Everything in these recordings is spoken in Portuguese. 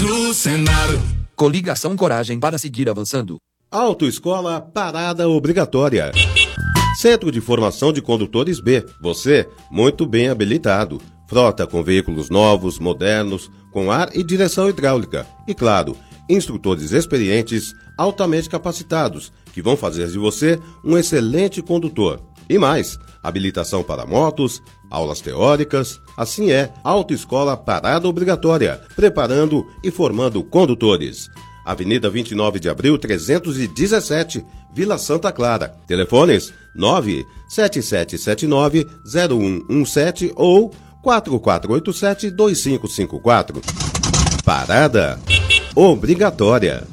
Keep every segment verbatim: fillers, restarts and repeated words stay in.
do Senado. Coligação Coragem para seguir avançando. Autoescola Parada Obrigatória. Centro de Formação de Condutores B. Você, muito bem habilitado. Frota com veículos novos, modernos, com ar e direção hidráulica. E claro, instrutores experientes, altamente capacitados, que vão fazer de você um excelente condutor. E mais, habilitação para motos, aulas teóricas, assim é, Autoescola Parada Obrigatória, preparando e formando condutores. Avenida vinte e nove de abril, trezentos e dezessete, Vila Santa Clara. Telefones nove sete sete sete nove zero um um sete ou quatro quatro oito sete dois cinco cinco quatro. Parada Obrigatória.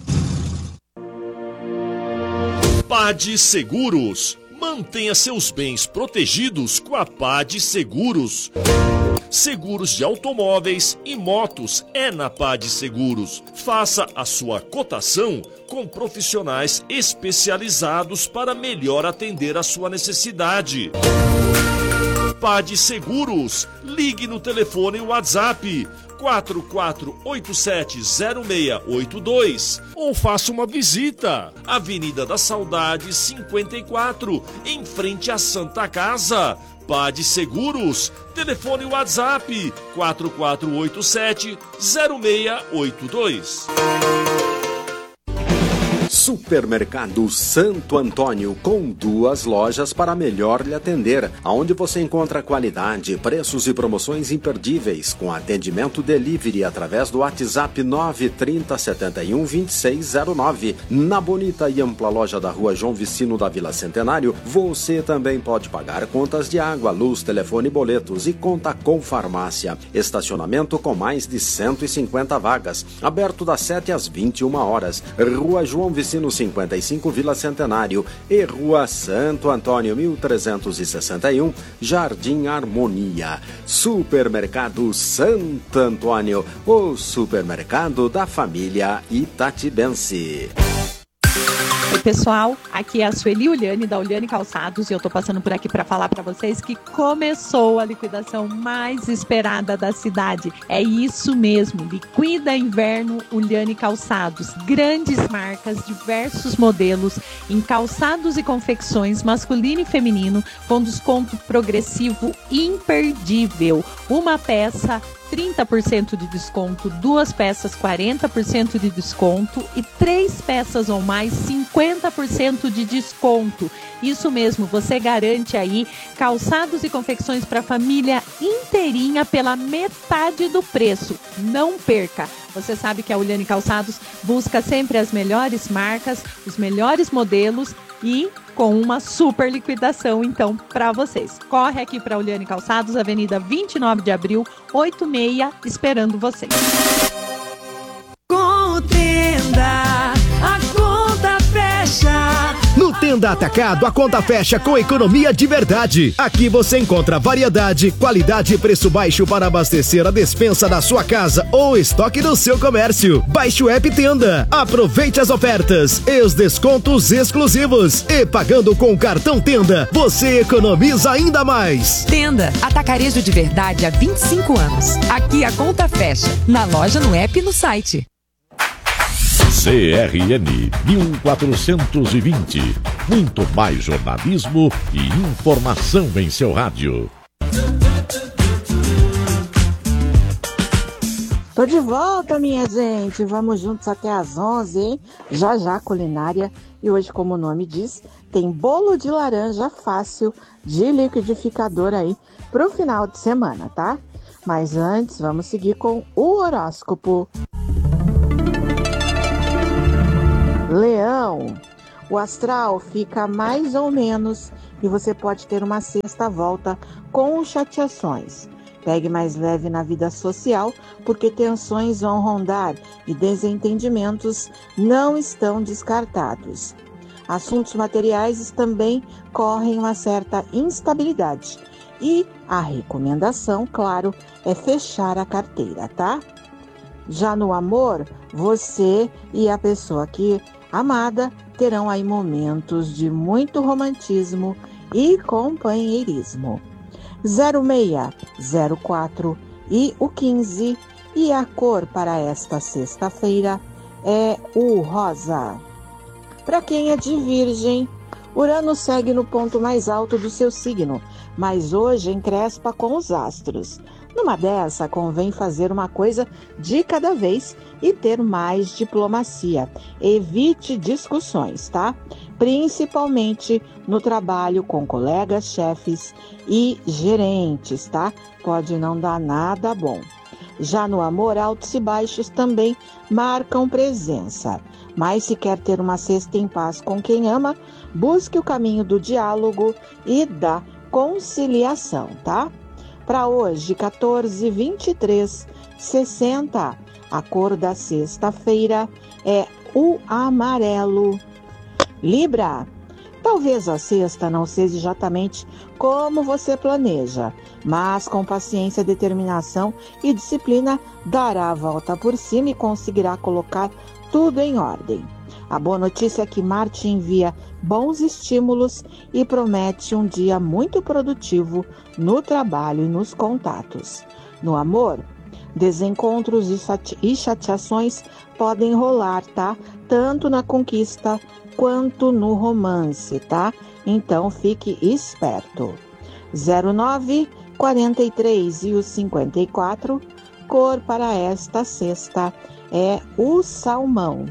Pade Seguros. Mantenha seus bens protegidos com a Pade Seguros. Seguros de automóveis e motos é na Pade Seguros. Faça a sua cotação com profissionais especializados para melhor atender a sua necessidade. Pade Seguros. Ligue no telefone WhatsApp quatro quatro oito sete zero seis oito dois ou faça uma visita. Avenida da Saudade cinquenta e quatro, em frente à Santa Casa. Pade Seguros. Telefone WhatsApp quatro quatro oito sete zero seis oito dois. Supermercado Santo Antônio, com duas lojas para melhor lhe atender, aonde você encontra qualidade, preços e promoções imperdíveis, com atendimento delivery através do WhatsApp nove trinta setenta e um vinte e seis zero nove. Na bonita e ampla loja da Rua João Vicino da Vila Centenário, você também pode pagar contas de água, luz, telefone e boletos, e conta com farmácia. Estacionamento com mais de cento e cinquenta vagas, aberto das sete às vinte e uma horas. Rua João Vicino cinquenta e cinco, Vila Centenário, e Rua Santo Antônio mil trezentos e sessenta e um, Jardim Harmonia. Supermercado Santo Antônio, o supermercado da família itatibense. Oi pessoal, aqui é a Sueli Uliane da Uliane Calçados e eu tô passando por aqui para falar para vocês que começou a liquidação mais esperada da cidade. É isso mesmo, Liquida Inverno Uliane Calçados. Grandes marcas, diversos modelos em calçados e confecções masculino e feminino com desconto progressivo imperdível. Uma peça trinta por cento de desconto, duas peças quarenta por cento de desconto e três peças ou mais cinquenta por cento de desconto. Isso mesmo, você garante aí calçados e confecções para a família inteirinha pela metade do preço. Não perca! Você sabe que a Uliane Calçados busca sempre as melhores marcas, os melhores modelos e com uma super liquidação, então, para vocês. Corre aqui para a Uliane Calçados, Avenida vinte e nove de abril, oitenta e seis, esperando vocês. Contenda, a conta fecha. No Tenda Atacado, a conta fecha com economia de verdade. Aqui você encontra variedade, qualidade e preço baixo para abastecer a despensa da sua casa ou estoque do seu comércio. Baixe o app Tenda. Aproveite as ofertas e os descontos exclusivos. E pagando com o cartão Tenda, você economiza ainda mais. Tenda, atacarejo de verdade há vinte e cinco anos. Aqui a conta fecha. Na loja, no app e no site. C R N mil quatrocentos e vinte. Muito mais jornalismo e informação em seu rádio. Tô de volta, minha gente. Vamos juntos até às onze, hein? Já já culinária. E hoje, como o nome diz, tem bolo de laranja fácil de liquidificador aí pro final de semana, tá? Mas antes, vamos seguir com o horóscopo. Leão, o astral fica mais ou menos e você pode ter uma sexta volta com chateações. Pegue mais leve na vida social, porque tensões vão rondar e desentendimentos não estão descartados. Assuntos materiais também correm uma certa instabilidade. E a recomendação, claro, é fechar a carteira, tá? Já no amor, você e a pessoa que amada terão aí momentos de muito romantismo e companheirismo. zero seis, zero quatro e o quinze E a cor para esta sexta-feira é o rosa. Para quem é de Virgem, Urano segue no ponto mais alto do seu signo, mas hoje encrespa com os astros. Numa dessa, convém fazer uma coisa de cada vez e ter mais diplomacia. Evite discussões, tá? Principalmente no trabalho com colegas, chefes e gerentes, tá? Pode não dar nada bom. Já no amor, altos e baixos também marcam presença. Mas se quer ter uma sexta em paz com quem ama, busque o caminho do diálogo e da conciliação, tá? Para hoje, quatorze, vinte e três, sessenta, a cor da sexta-feira é o amarelo. Libra, talvez a sexta não seja exatamente como você planeja, mas com paciência, determinação e disciplina dará a volta por cima e conseguirá colocar tudo em ordem. A boa notícia é que Marte envia bons estímulos e promete um dia muito produtivo no trabalho e nos contatos. No amor, desencontros e chateações podem rolar, tá? Tanto na conquista quanto no romance, tá? Então fique esperto. zero nove, quarenta e três e o cinquenta e quatro, cor para esta sexta é o salmão.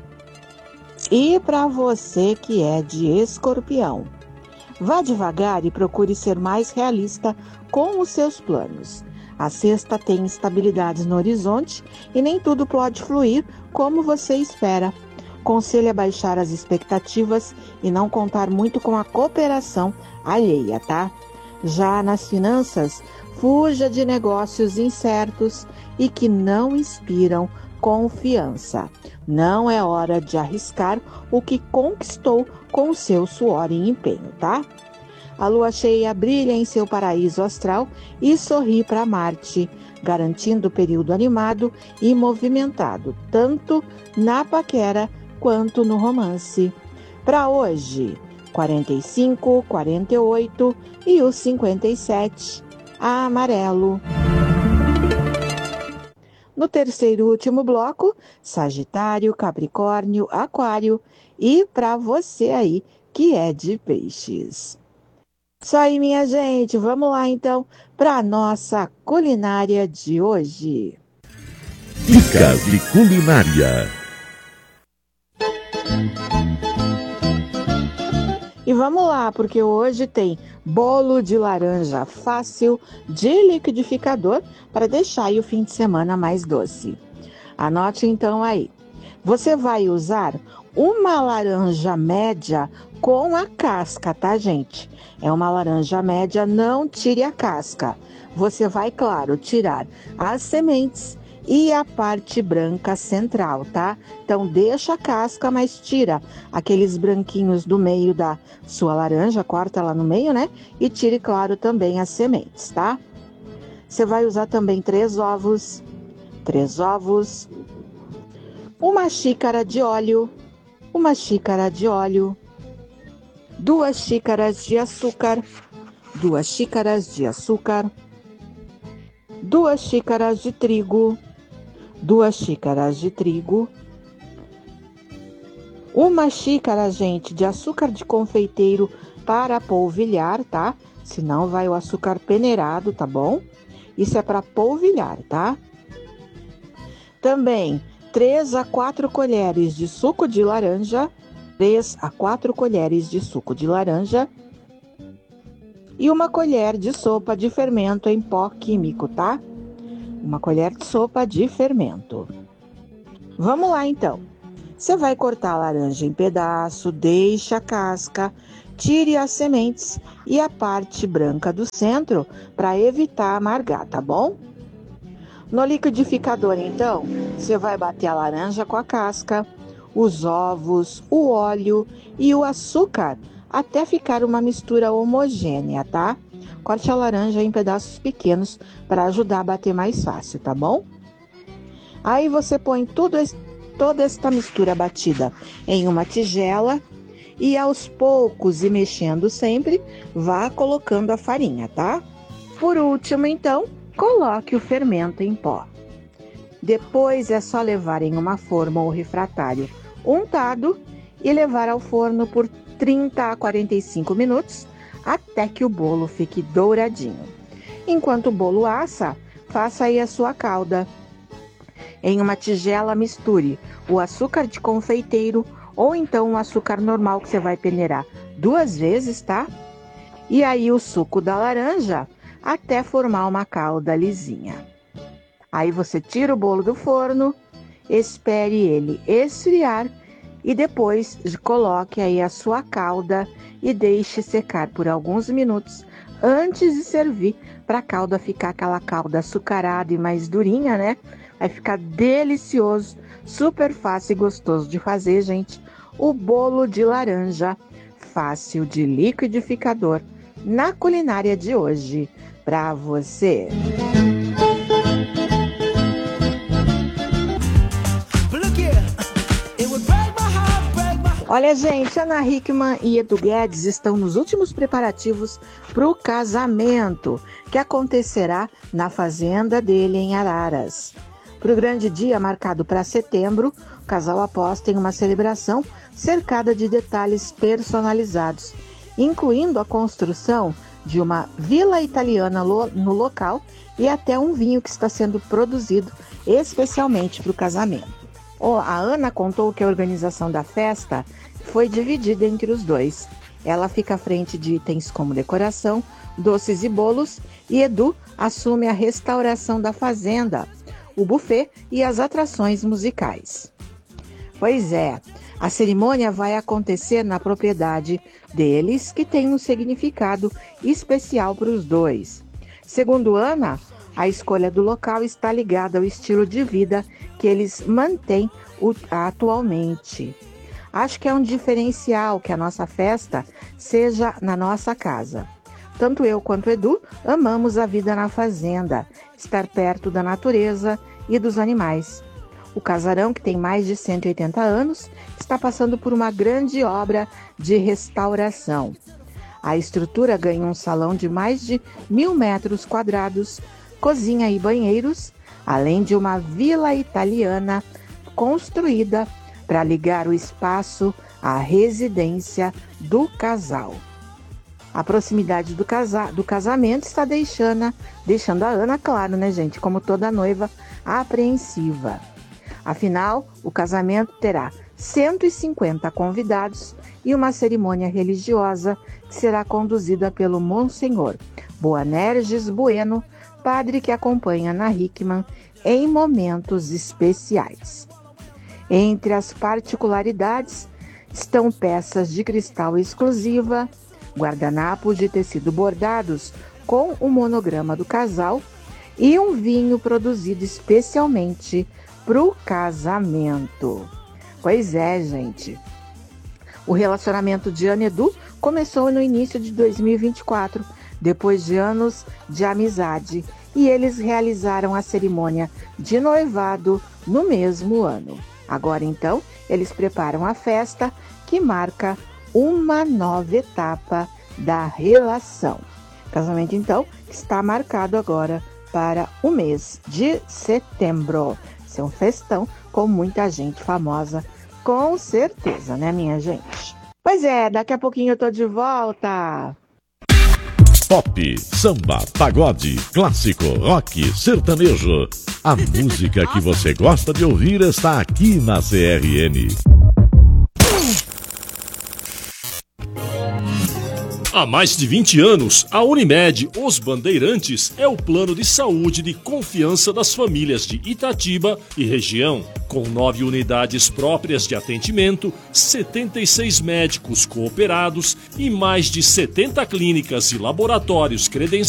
E para você que é de Escorpião, vá devagar e procure ser mais realista com os seus planos. A sexta tem instabilidades no horizonte e nem tudo pode fluir como você espera. Conselho é baixar as expectativas e não contar muito com a cooperação alheia, tá? Já nas finanças, fuja de negócios incertos e que não inspiram confiança. Não é hora de arriscar o que conquistou com o seu suor e empenho, tá? A lua cheia brilha em seu paraíso astral e sorri para Marte, garantindo o período animado e movimentado, tanto na paquera quanto no romance. Para hoje, quarenta e cinco, quarenta e oito e o cinquenta e sete, amarelo. No terceiro e último bloco, Sagitário, Capricórnio, Aquário e para você aí que é de Peixes. Isso aí, minha gente, vamos lá então para a nossa culinária de hoje. Dicas de culinária. E vamos lá, porque hoje tem bolo de laranja fácil de liquidificador para deixar aí o fim de semana mais doce. Anote então aí. Você vai usar uma laranja média com a casca, tá, gente? É uma laranja média, não tire a casca. Você vai, claro, tirar as sementes e a parte branca central, tá? Então, deixa a casca, mas tira aqueles branquinhos do meio da sua laranja, corta ela no meio, né? E tire, claro, também as sementes, tá? Você vai usar também três ovos, três ovos, uma xícara de óleo, uma xícara de óleo, duas xícaras de açúcar, duas xícaras de açúcar, duas xícaras de trigo, duas xícaras de trigo, uma xícara, gente, de açúcar de confeiteiro para polvilhar, tá? Senão vai o açúcar peneirado, tá bom? Isso é para polvilhar, tá? Também três a quatro colheres de suco de laranja, três a quatro colheres de suco de laranja e uma colher de sopa de fermento em pó químico, tá? Uma colher de sopa de fermento. Vamos lá, então. Você vai cortar a laranja em pedaço, deixa a casca, tire as sementes e a parte branca do centro para evitar amargar, tá bom? No liquidificador, então, você vai bater a laranja com a casca, os ovos, o óleo e o açúcar até ficar uma mistura homogênea, tá? Corte a laranja em pedaços pequenos para ajudar a bater mais fácil, tá bom? Aí você põe tudo, toda esta mistura batida em uma tigela e aos poucos e mexendo sempre, vá colocando a farinha, tá? Por último, então, coloque o fermento em pó. Depois é só levar em uma forma ou refratário untado e levar ao forno por trinta a quarenta e cinco minutos até que o bolo fique douradinho. Enquanto o bolo assa, faça aí a sua calda. Em uma tigela misture o açúcar de confeiteiro ou então o açúcar normal que você vai peneirar duas vezes, tá? E aí o suco da laranja até formar uma calda lisinha. Aí você tira o bolo do forno, espere ele esfriar e depois coloque aí a sua calda e deixe secar por alguns minutos antes de servir, para a calda ficar aquela calda açucarada e mais durinha, né? Vai ficar delicioso, super fácil e gostoso de fazer, gente. O bolo de laranja fácil de liquidificador na culinária de hoje para você. Olha, gente, Ana Hickman e Edu Guedes estão nos últimos preparativos para o casamento que acontecerá na fazenda dele em Araras. Para o grande dia marcado para setembro, o casal aposta em uma celebração cercada de detalhes personalizados, incluindo a construção de uma vila italiana no local e até um vinho que está sendo produzido especialmente para o casamento. Oh, a Ana contou que a organização da festa foi dividida entre os dois. Ela fica à frente de itens como decoração, doces e bolos, e Edu assume a restauração da fazenda, o buffet e as atrações musicais. Pois é, a cerimônia vai acontecer na propriedade deles, que tem um significado especial para os dois. Segundo Ana, a escolha do local está ligada ao estilo de vida que eles mantêm atualmente. Acho que é um diferencial que a nossa festa seja na nossa casa. Tanto eu quanto o Edu amamos a vida na fazenda, estar perto da natureza e dos animais. O casarão, que tem mais de cento e oitenta anos, está passando por uma grande obra de restauração. A estrutura ganha um salão de mais de mil metros quadrados, cozinha e banheiros, além de uma vila italiana construída para ligar o espaço à residência do casal. A proximidade do, casa, do casamento está deixando, deixando a Ana, claro, né, gente, como toda noiva, apreensiva. Afinal, o casamento terá cento e cinquenta convidados e uma cerimônia religiosa que será conduzida pelo Monsenhor Boanerges Bueno, padre que acompanha Ana Hickman em momentos especiais. Entre as particularidades estão peças de cristal exclusiva, guardanapos de tecido bordados com o monograma do casal e um vinho produzido especialmente para o casamento. Pois é, gente. O relacionamento de Ana e Edu começou no início de dois mil e vinte e quatro, depois de anos de amizade, e eles realizaram a cerimônia de noivado no mesmo ano. Agora, então, eles preparam a festa que marca uma nova etapa da relação. Casamento, então, está marcado agora para o mês de setembro. Isso é um festão com muita gente famosa, com certeza, né, minha gente? Pois é, daqui a pouquinho eu tô de volta. Pop, samba, pagode, clássico, rock, sertanejo. A música que você gosta de ouvir está aqui na C R N. Há mais de vinte anos, a Unimed Os Bandeirantes é o plano de saúde de confiança das famílias de Itatiba e região. Com nove unidades próprias de atendimento, setenta e seis médicos cooperados e mais de setenta clínicas e laboratórios credenciados,